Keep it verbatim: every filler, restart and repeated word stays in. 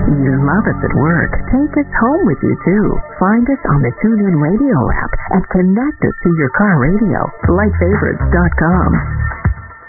You love us at work. Take us home with you, too. Find us on the TuneIn Radio app and connect us to your car radio. Flight Favorites dot com.